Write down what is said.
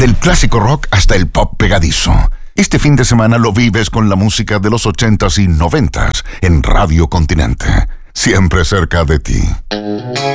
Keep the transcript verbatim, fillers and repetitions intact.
Del clásico rock hasta el pop pegadizo. Este fin de semana lo vives con la música de los ochentas y noventas en Radio Continente. Siempre cerca de ti.